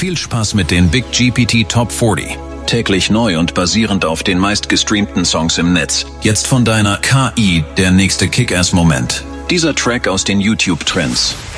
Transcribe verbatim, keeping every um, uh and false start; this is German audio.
Viel Spaß mit den Big G P T Top vierzig. Täglich neu und basierend auf den meistgestreamten Songs im Netz. Jetzt von deiner K I der nächste Kick-Ass-Moment. Dieser Track aus den YouTube-Trends.